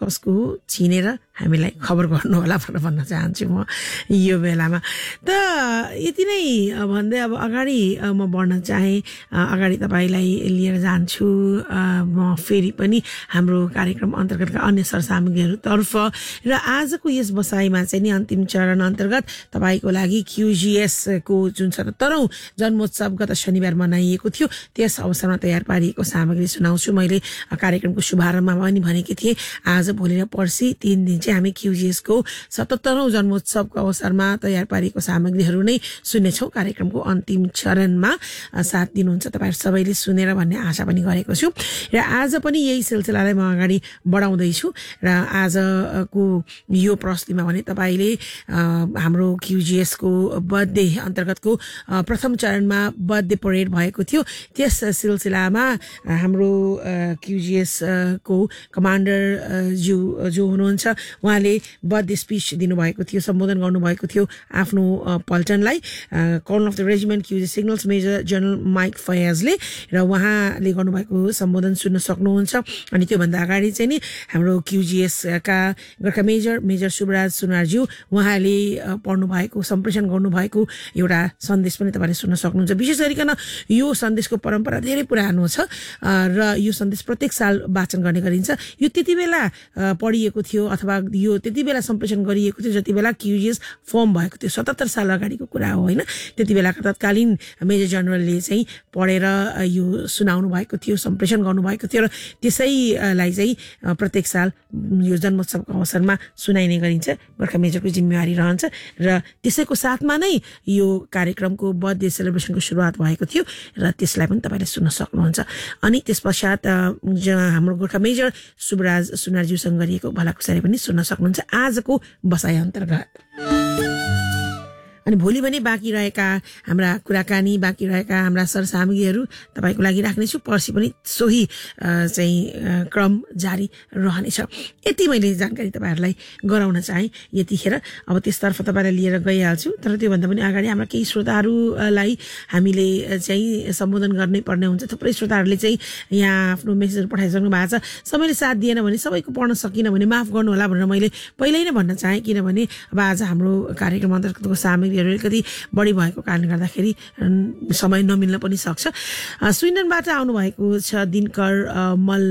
कसको चिनेर हामीलाई खबर गर्नु होला भनेर भन्न चाहन्छु म यो बेलामा। त यति नै भन्दै अब अगाडि म बढ्न चाहे, अगाडि तपाईलाई लिएर जान्छु म फेरि पनि हाम्रो कार्यक्रम अन्तर्गतका अन्य सरसामग्रीहरूतर्फ। र आजको यस बसाइमा चाहिँ नि अन्तिम चरण अन्तर्गत तपाईको लागि QGS को जुन 77औं जन्मोत्सव गत शनिबार मनाइएको थियो त्यस अवसरमा तयार पारिएको सामग्री सुनाउँछु। मैले कार्यक्रमको शुभारम्भमा पनि भनेकी थिएँ आज भोलि र पर्सि 3 दिन चाहिँ हामी QGS को 77औं जन्मोत्सवको अवसरमा तयार पारिएको सामग्रीहरू नै सुन्नेछौँ कार्यक्रमको अन्तिम चरणमा। साथ दिनुहुन्छ तपाईहरु सबैले सुनेर भन्ने आशा पनि गरेको छु। र आज पनि यही सिलसिलालाई म अगाडि बढाउँदैछु र आजको यो प्रस्तुतिमा भने तपाईले हाम्रो QGS को बर्थडे अन्तर्गतको प्रथम चरणमा बर्थडे परेड भएको थियो। त्यस सिलसिलामा हाम्रो QGS को कमान्डर जो हुनुहुन्छ उहाँले बर्थडे स्पीच दिनुभएको थियो, सम्बोधन गर्नुभएको थियो आफ्नो पल्टनलाई। Colonel of the regiment QGS signals major general mic फयाजले, र उहाँले गर्नुभएको सम्बोधन सुन्न सक्नुहुन्छ। अनि त्योभन्दा अगाडि चाहिँ नि हाम्रो QGS का गोर्खा मेजर सुब्राज सुनारज्यू उहाँले पढ्नु भएको सम्प्रेषण गर्नुभएको एउटा सन्देश पनि तपाईले सुन्न सक्नुहुन्छ। विशेष गरिकन यो सन्देशको परम्परा धेरै पुरानो छ र यो सन्देश प्रत्येक साल वाचन गर्ने गरिन्छ। यो त्यति बेला पढिएको थियो अथवा यो त्यति बेला सम्प्रेषण गरिएको थियो जति बेला QGS फर्म भएको थियो। 77 साल अगाडिको कुरा हो हैन। त्यति बेलाका तत्कालीन मेजर जनरलले चाहिँ पढेर यो सुनाउनु भएको थियो, सम्प्रेषण गर्नुभएको थियो र त्यसैलाई चाहिँ प्रत्येक साल यो जन्मोत्सवको अवसरमा सुनाइने गरिन्छ। गोर्खा मेजरको जिम्मेवारी रहन्छ र त्यसैको साथमा नै यो कार्यक्रमको बर्थडे सेलिब्रेसनको सुरुवात भएको थियो र त्यसलाई पनि तपाईले सुन्न सक्नुहुन्छ। अनि त्यसपश्चात हाम्रो गोर्खा मेजर सुब्राज सुनारज्यूसँग गरिएको भलाकुसारी पनि सुन्न सक्नुहुन्छ आजको बसाइ अन्तर्गत। अनि भोलि भने बाँकी रहेका हाम्रा कुराकानी, बाँकी रहेका हाम्रा सरसामग्रीहरू तपाईको लागि राख्नेछु। पर्सि पनि सोही चाहिँ क्रम जारी रहनेछ। यति मैले जानकारी तपाईहरुलाई गराउन चाहे यतिखेर। अब त्यसतर्फ तपाईलाई लिएर गइहाल्छु। तर त्योभन्दा पनि अगाडि हाम्रा केही श्रोताहरूलाई हामीले चाहिँ सम्बोधन गर्नै पर्ने हुन्छ। थुप्रै श्रोताहरूले चाहिँ यहाँ आफ्नो मेसेजहरू पठाइसक्नु भएको छ। समयले साथ दिएन भने सबैको पढ्न सकिन भने माफ गर्नु होला भनेर मैले पहिल्यै नै भन्न चाहे। किनभने अब आज हाम्रो कार्यक्रम अन्तर्गतको सामग्री अलिकति बढी भएको कारणले गर्दाखेरि समय नमिल्न पनि सक्छ। स्विडेनबाट आउनु भएको छ दिनकर मल्ल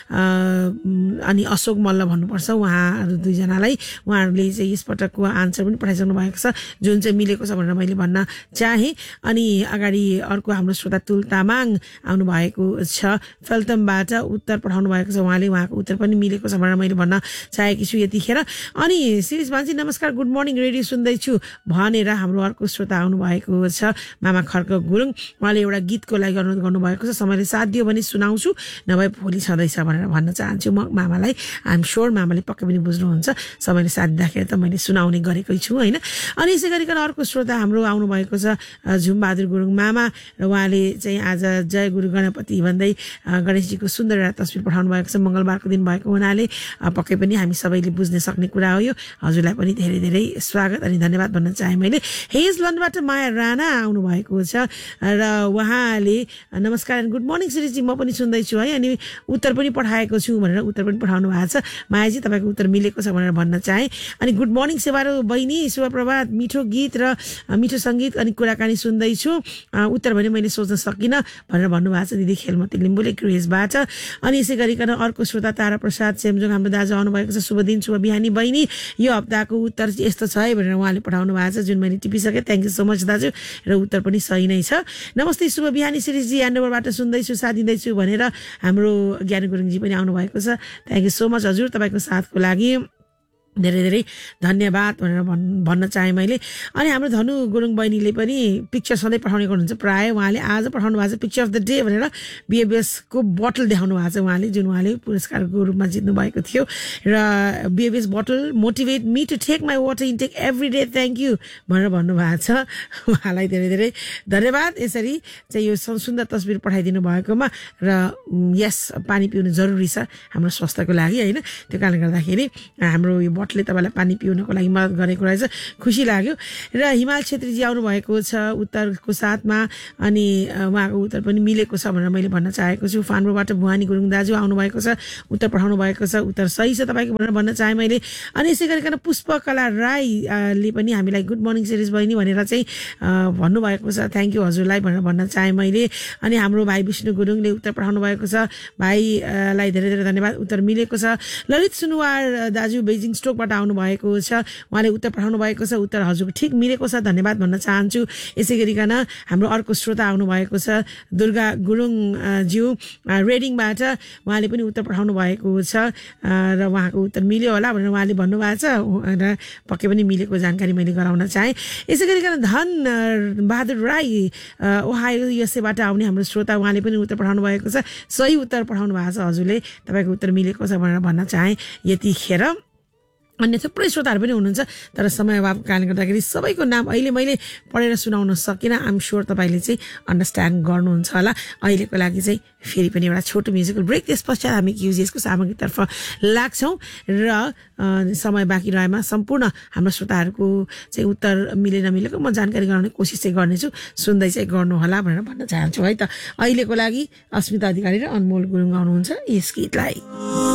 अनि अशोक मल्ल भन्नुपर्छ उहाँहरू दुईजनालाई। उहाँहरूले चाहिँ यसपटकको आन्सर पनि पठाइसक्नु भएको छ जुन चाहिँ मिलेको छ भनेर मैले भन्न चाहे। अनि अगाडि अर्को हाम्रो श्रोता तुल तामाङ आउनु भएको छ फेल्टमबाट उत्तर पठाउनु भएको छ। उहाँले उहाँको उत्तर पनि मिलेको छ भनेर मैले भन्न चाहेकी छु यतिखेर। अनि शिरीष भान्जी नमस्कार, गुड मर्निङ, रेडियो सुन्दैछु भनेर हाम्रो अर्को श्रोता आउनु भएको छ मामा खर्क गुरुङ। उहाँले एउटा गीतको लागि अनुरोध गर्नुभएको छ। समयले साथ दियो भने सुनाउँछु, नभए भोलि छँदैछ भनेर भन्न चाहन्छु म मामालाई। आइएम श्योर मामाले पक्कै पनि बुझ्नुहुन्छ। समयले साथ दिँदाखेरि त मैले सुनाउने गरेकै छु हैन। अनि यसै गरिकन अर्को श्रोता हाम्रो आउनु भएको छ झुमबहादुर गुरुङ मामा, र उहाँले चाहिँ आज जय गुरु गणपति भन्दै गणेशजीको सुन्दर एउटा तस्बिर पठाउनु भएको छ। मंगलबारको दिन भएको हुनाले पक्कै पनि हामी सबैले बुझ्ने सक्ने कुरा हो यो। हजुरलाई पनि धेरै धेरै स्वागत अनि धन्यवाद भन्न चाहे मैले। हेजलन्डबाट माया राणा आउनु भएको छ र उहाँले नमस्कार एन्ड गुड मर्निङ श्रीजी, म पनि सुन्दैछु है। अनि उत्तर पनि पठाएको छु भनेर उत्तर पनि पठाउनु भएको छ। मायाजी तपाईको उत्तर मिलेको छ भनेर भन्न चाहे। अनि गुड मर्निङ सेवारो बहिनी, शुभ प्रभात, मिठो गीत र मिठो संगीत अनि कुराकानी सुन्दैछु। उत्तर भने मैले सोच्न सकिनँ भनेर भन्नुभएको छ दिदी खेलमती लिम्बुले ग्रेसबाट। अनि यसै गरिकन अर्को श्रोता तारा प्रसाद सेमजोङ हाम्रो दाजु आउनु भएको छ। शुभ दिन, शुभ बिहानी बहिनी, यो हप्ताको उत्तर यस्तो छ है भनेर उहाँले पठाउनु भएको छ जुन मैले टिपिसकेँ। थ्याङ्क यू सो मच दाजु, र उत्तर पनि सही नै छ। नमस्ते शुभ बिहानी श्रीजी, ह्यान्डओभरबाट सुन्दैछु, साथ दिँदैछु भनेर हाम्रो ज्ञान गुरुङजी पनि आउनु भएको छ। थ्याङ्क यू सो मच हजुर, तपाईँको साथको लागि धेरै धेरै धन्यवाद भनेर भन्न चाहे मैले। अनि हाम्रो धनु गुरुङ बहिनीले पनि पिक्चर सधैँ पठाउने गर्नुहुन्छ प्राय। उहाँले आज पठाउनु भएको छ पिक्चर अफ द डे भनेर BABS को बोतल देखाउनु भएको छ उहाँले, जुन उहाँले पुरस्कारको रूपमा जित्नु भएको थियो। र BABS बोतल motivate me to take my water intake every day, thank you भनेर भन्नुभएको छ। उहाँलाई धेरै धेरै धन्यवाद यसरी चाहिँ यो सुन्दर तस्बिर पठाइदिनु भएकोमा। र यस, पानी पिउनु जरुरी छ हाम्रो स्वास्थ्यको लागि होइन। त्यो कारणले गर्दाखेरि हाम्रो यो पटले तपाईँलाई पानी पिउनको लागि मद्दत गरेको रहेछ, खुसी लाग्यो। र हिमाल छेत्रीजी आउनुभएको छ उत्तरको साथमा, अनि उहाँको उत्तर पनि मिलेको छ भनेर मैले भन्न चाहेको छु। फानबाट भुवानी गुरुङ दाजु आउनुभएको छ, उत्तर पठाउनु भएको छ, उत्तर सही छ तपाईँको भनेर भन्न चाहेँ मैले। अनि यसै गरिकन पुष्पकला राईले पनि हामीलाई गुड मर्निङ शिरीष बहिनी भनेर चाहिँ भन्नुभएको छ, थ्याङ्क यू हजुरलाई भनेर भन्न चाहेँ मैले। अनि हाम्रो भाइ विष्णु गुरुङले उत्तर पठाउनु भएको छ, भाइलाई धेरै धेरै धन्यवाद, उत्तर मिलेको छ। ललित सुनुवार दाजु बेजिङ स्टोकबाट आउनुभएको छ, उहाँले उत्तर पठाउनु भएको छ, उत्तर हजुरको ठिक मिलेको छ, धन्यवाद भन्न चाहन्छु। यसै गरिकन हाम्रो अर्को श्रोता आउनुभएको छ दुर्गा गुरुङ ज्यू रेडिङबाट, उहाँले पनि उत्तर पठाउनु भएको छ र उहाँको उत्तर मिल्यो होला भनेर उहाँले भन्नुभएको छ र पक्कै पनि मिलेको जानकारी मैले गराउन चाहेँ। यसै गरिकन धन बहादुर राई ओहायो युएसएबाट आउने हाम्रो श्रोता, उहाँले पनि उत्तर पठाउनु भएको छ, सही उत्तर पठाउनु भएको छ हजुरले, तपाईँको उत्तर मिलेको छ भनेर भन्न चाहेँ यतिखेर। अन्य थुप्रै श्रोताहरू पनि हुनुहुन्छ, तर समय अभावको कारणले गर्दाखेरि सबैको नाम अहिले मैले पढेर सुनाउन सकिनँ। आइएम स्योर तपाईँले चाहिँ अन्डरस्ट्यान्ड गर्नुहुन्छ होला। अहिलेको लागि चाहिँ फेरि पनि एउटा छोटो म्युजिकल ब्रेक, त्यस पश्चात हामी क्युजिएसको सामग्रीतर्फ लाग्छौँ र समय बाँकी रहेमा सम्पूर्ण हाम्रो श्रोताहरूको चाहिँ उत्तर मिले नमिलेको म जानकारी गराउने कोसिस चाहिँ गर्नेछु, सुन्दै चाहिँ गर्नुहोला भनेर भन्न चाहन्छु है त। अहिलेको लागि अस्मिता अधिकारी र अनमोल गुरुङ आउनुहुन्छ यस गीतलाई।